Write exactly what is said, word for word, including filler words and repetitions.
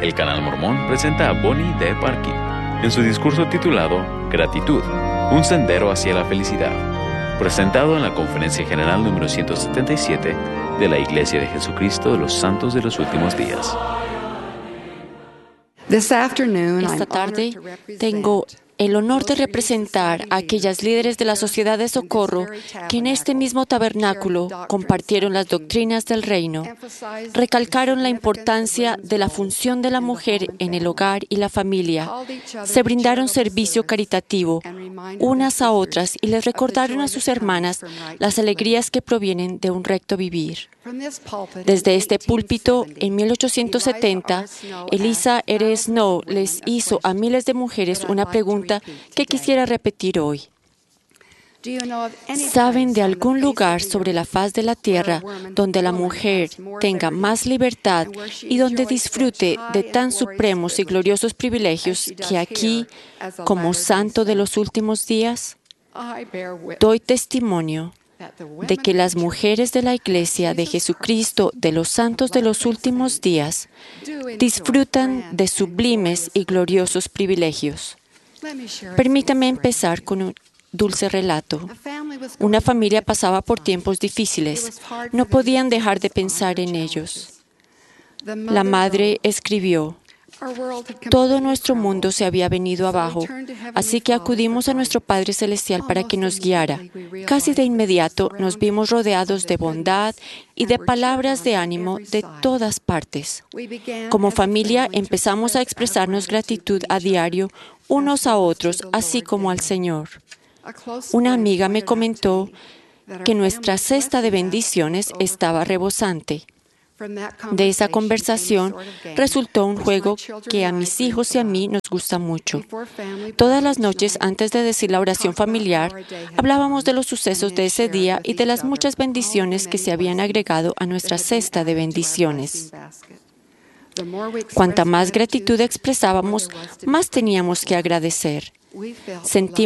el Canal Mormón presenta a Bonnie D. Parkin en su discurso titulado Gratitud, un sendero hacia la felicidad, presentado en la Conferencia General número ciento setenta y siete de la Iglesia de Jesucristo de los Santos de los Últimos Días. Esta tarde tengo el honor de representar a aquellas líderes de la Sociedad de Socorro que en este mismo tabernáculo compartieron las doctrinas del reino, recalcaron la importancia de la función de la mujer en el hogar y la familia, se brindaron servicio caritativo unas a otras y les recordaron a sus hermanas las alegrías que provienen de un recto vivir. Desde este púlpito, en mil ochocientos setenta, Eliza R. Snow les hizo a miles de mujeres una pregunta que quisiera repetir hoy. ¿Saben de algún lugar sobre la faz de la tierra donde la mujer tenga más libertad y donde disfrute de tan supremos y gloriosos privilegios que aquí, como santo de los últimos días? Doy testimonio de que las mujeres de la Iglesia de Jesucristo de los Santos de los Últimos Días disfrutan de sublimes y gloriosos privilegios. Permítame empezar con un dulce relato. Una familia pasaba por tiempos difíciles. No podían dejar de pensar en ellos. La madre escribió: todo nuestro mundo se había venido abajo, así que acudimos a nuestro Padre Celestial para que nos guiara. Casi de inmediato nos vimos rodeados de bondad y de palabras de ánimo de todas partes. Como familia empezamos a expresarnos gratitud a diario unos a otros, así como al Señor. Una amiga me comentó que nuestra cesta de bendiciones estaba rebosante. De esa conversación resultó un juego que a mis hijos y a mí nos gusta mucho. Todas las noches, antes de decir la oración familiar, hablábamos de los sucesos de ese día y de las muchas bendiciones que se habían agregado a nuestra cesta de bendiciones. Cuanta más gratitud expresábamos, más teníamos que agradecer. Sentimos